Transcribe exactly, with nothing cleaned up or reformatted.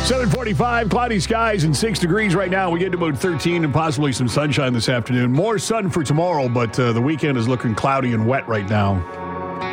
seven forty-five, cloudy skies and six degrees right now. We get to about thirteen and possibly some sunshine this afternoon. More sun for tomorrow, but uh, the weekend is looking cloudy and wet right now.